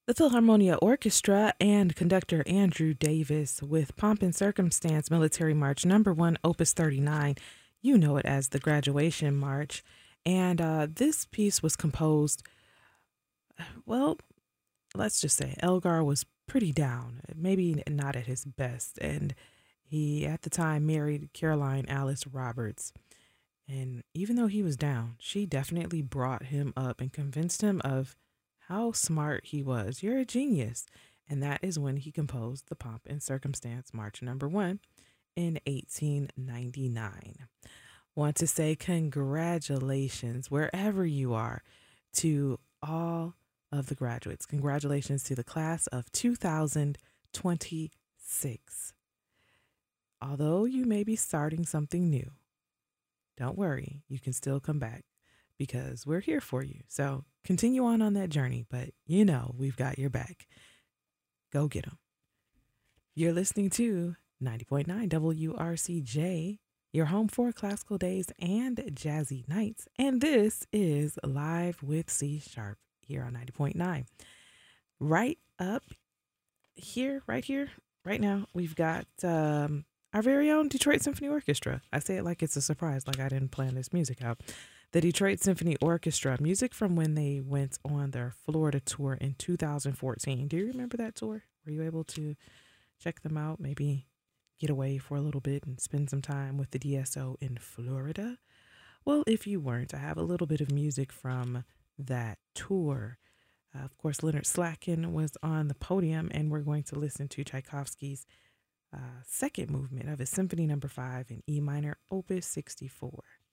The Philharmonia Orchestra and conductor Andrew Davis with Pomp and Circumstance Military March Number 1, Opus 39. You know it as the Graduation March. And this piece was composed, well, let's just say Elgar was pretty down, maybe not at his best. And he, at the time, married Caroline Alice Roberts. And even though he was down, she definitely brought him up and convinced him of how smart he was. You're a genius. And that is when he composed the Pomp and Circumstance March Number 1 in 1899. Want to say congratulations wherever you are to all of the graduates. Congratulations to the class of 2026. Although you may be starting something new, don't worry, you can still come back because we're here for you. So continue on that journey, but you know we've got your back. Go get them. You're listening to 90.9 WRCJ, your home for classical days and jazzy nights. And this is Live with C Sharp here on 90.9. Right up here, right now, we've got our very own Detroit Symphony Orchestra. I say it like it's a surprise, like I didn't plan this music out. The Detroit Symphony Orchestra, music from when they went on their Florida tour in 2014. Do you remember that tour? Were you able to check them out? Maybe get away for a little bit and spend some time with the DSO in Florida? Well, if you weren't, I have a little bit of music from that tour. Of course, Leonard Slatkin was on the podium, and we're going to listen to Tchaikovsky's second movement of his Symphony Number 5 in E minor, Opus 64.